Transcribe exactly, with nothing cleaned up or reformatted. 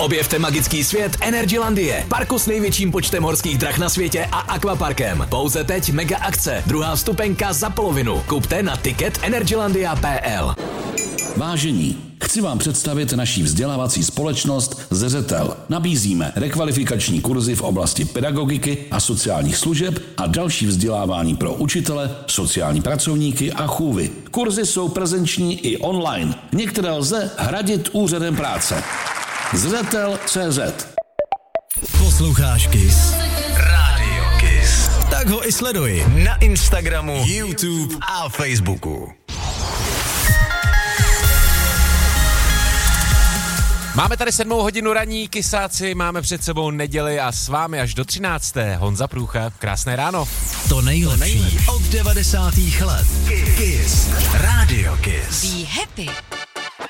Objevte magický svět Energylandie, parku s největším počtem horských drah na světě a akvaparkem. Pouze teď mega akce, druhá vstupenka za polovinu. Kupte na ticket energylandia tečka p l. Vážení, chci vám představit naší vzdělávací společnost Zřetel. Nabízíme rekvalifikační kurzy v oblasti pedagogiky a sociálních služeb a další vzdělávání pro učitele, sociální pracovníky a chůvy. Kurzy jsou prezenční i online. Některé lze hradit úřadem práce. Zřetel tečka cé zet. Posloucháš Kiss? Rádio Kiss. Tak ho i sleduj na Instagramu, YouTube a Facebooku. Máme tady sedmou hodinu ranní, kysáci, máme před sebou neděli a s vámi až do třinácté. Honza Průcha, krásné ráno. To nejlepší, to nejlepší. Od devadesátých let. Kiss. Rádio Kiss. Be happy.